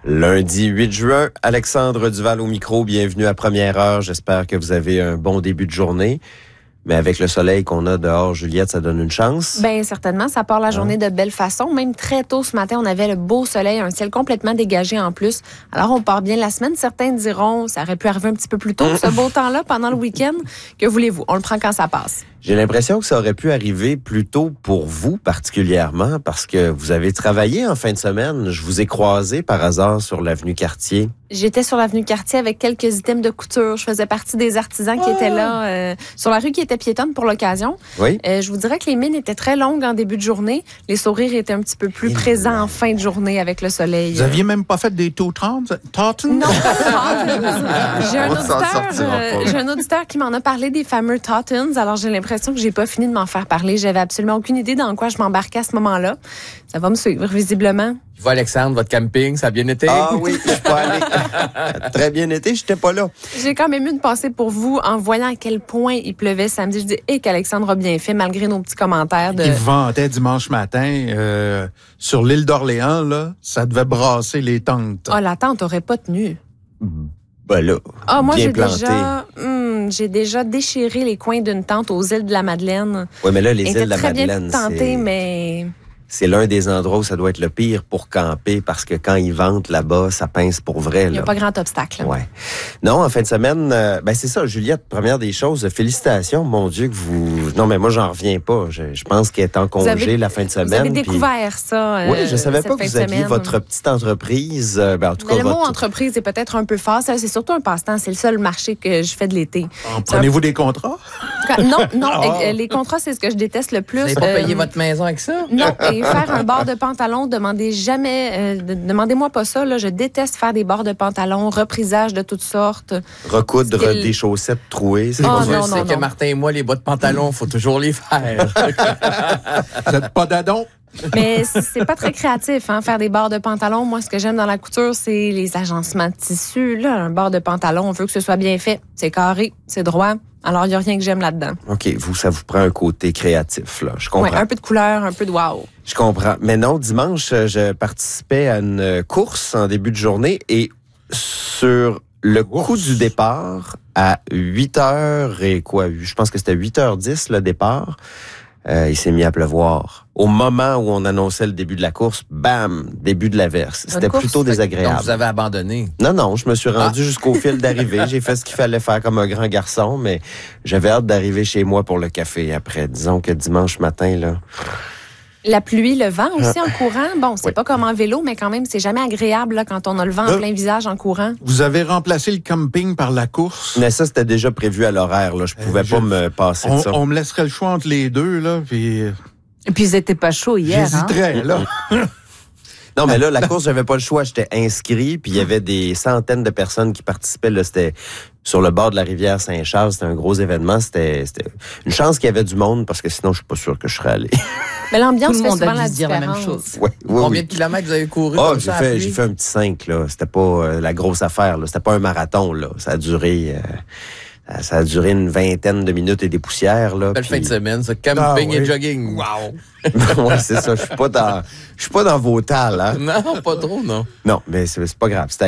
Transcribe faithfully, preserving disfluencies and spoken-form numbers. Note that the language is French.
Lundi huit juin, Alexandre Duval au micro, bienvenue à Première Heure. J'espère que vous avez un bon début de journée. Mais avec le soleil qu'on a dehors, Juliette, ça donne une chance? Bien, certainement. Ça part la journée de belle façon. Même très tôt ce matin, on avait le beau soleil, un ciel complètement dégagé en plus. Alors, on part bien la semaine. Certains diront, ça aurait pu arriver un petit peu plus tôt, ce beau temps-là, pendant le week-end. Que voulez-vous? On le prend quand ça passe. J'ai l'impression que ça aurait pu arriver plus tôt pour vous particulièrement parce que vous avez travaillé en fin de semaine. Je vous ai croisé par hasard sur l'avenue Cartier. J'étais sur l'avenue Cartier avec quelques items de couture. Je faisais partie des artisans qui oh. étaient là euh, sur la rue qui était piétonne pour l'occasion. Oui. Euh, je vous dirais que les mines étaient très longues en début de journée. Les sourires étaient un petit peu plus Et présents là. en fin de journée avec le soleil. Vous aviez même pas fait des taux trente? Tottens? Non, j'ai un auditeur, euh, j'ai un auditeur qui m'en a parlé des fameux Tottens. Alors j'ai l'impression que j'ai pas fini de m'en faire parler. J'avais absolument aucune idée dans quoi je m'embarquais à ce moment-là. Ça va me suivre visiblement. Je vois Alexandre, votre camping, ça a bien été? Ah oui, je suis pas allé. Très bien été, j'étais pas là. J'ai quand même eu une pensée pour vous en voyant à quel point il pleuvait samedi. Je dis, hé, qu'Alexandre a bien fait, malgré nos petits commentaires. De... Il vantait dimanche matin euh, sur l'île d'Orléans, là, ça devait brasser les tentes. Ah, oh, la tente aurait pas tenu. Ben là, ah, moi, bien j'ai planté. déjà, hum, j'ai déjà déchiré les coins d'une tente aux îles de la Madeleine. Oui, mais là, les îles de la très Madeleine, bien tenté, c'est... mais... C'est l'un des endroits où ça doit être le pire pour camper parce que quand ils ventent là-bas, ça pince pour vrai. Il n'y a là. pas grand obstacle. Là. Ouais. Non, en fin de semaine, euh, ben c'est ça, Juliette, première des choses, félicitations, mon Dieu, que vous... Non, mais moi, j'en reviens pas. Je, je pense qu'elle est en congé avez, la fin de semaine. Vous avez découvert puis... ça euh, Oui, je savais pas que vous aviez semaine. votre petite entreprise. Euh, ben, en tout mais cas, le votre... mot entreprise est peut-être un peu fort. Ça, c'est surtout un passe-temps. C'est le seul marché que je fais de l'été. En prenez-vous un... des contrats? Non, non. Oh. Les contrats, c'est ce que je déteste le plus. Vous n'avez pas euh, payé votre maison avec ça? Non, et faire un bord de pantalon, demandez jamais, euh, de, demandez-moi pas ça. Là, je déteste faire des bords de pantalon, reprisage de toutes sortes. Recoudre Style... des chaussettes trouées. C'est oh, non, c'est non, que non. Martin et moi, les bas de pantalon, faut toujours les faire. Vous n'êtes pas d'adon? Mais c'est pas très créatif, hein, faire des bords de pantalon. Moi, ce que j'aime dans la couture, c'est les agencements de tissu. Là, un bord de pantalon, on veut que ce soit bien fait. C'est carré, c'est droit. Alors, il n'y a rien que j'aime là-dedans. OK, vous, ça vous prend un côté créatif, là. Je comprends. Oui, un peu de couleur, un peu de wow. Je comprends. Mais non, dimanche, je participais à une course en début de journée et sur le coup du départ, à huit heures et quoi, je pense que c'était huit heures dix le départ, euh, il s'est mis à pleuvoir. Au moment où on annonçait le début de la course, bam, début de l'averse. C'était course, plutôt désagréable. Donc, vous avez abandonné? Non, non, je me suis rendu ah. jusqu'au fil d'arrivée. J'ai fait ce qu'il fallait faire comme un grand garçon, mais j'avais hâte d'arriver chez moi pour le café après. Disons que dimanche matin, là... La pluie, le vent aussi en courant. Bon, c'est oui. pas comme en vélo, mais quand même, c'est jamais agréable là, quand on a le vent là, en plein visage en courant. Vous avez remplacé le camping par la course? Mais ça, c'était déjà prévu à l'horaire. Là. Je pouvais euh, pas je... me passer on, de ça. On me laisserait le choix entre les deux, là, puis... Et puis, ils étaient pas chauds hier, J'hésiterais, hein? là. Non, mais là, la course, j'avais pas le choix. J'étais inscrit, puis il y avait des centaines de personnes qui participaient. Là, c'était sur le bord de la rivière Saint-Charles. C'était un gros événement. C'était, c'était une chance qu'il y avait du monde, parce que sinon, je suis pas sûr que je serais allé. Mais l'ambiance fait Tout le monde souvent a dû la se dire la différence. même chose. Ouais, oui, Combien oui. de kilomètres vous avez couru? Oh, comme j'ai ça, fait, j'ai fait un petit cinq, là. C'était pas euh, la grosse affaire, là. C'était pas un marathon, là. Ça a duré... Euh... Ça a duré une vingtaine de minutes et des poussières, là. Belle puis... fin de semaine, ça. Camping ah, et oui. jogging. Wow! Ouais, c'est ça. Je suis pas dans, je suis pas dans vos tales, hein. Non, pas trop, non. Non, mais c'est, c'est pas grave. C'était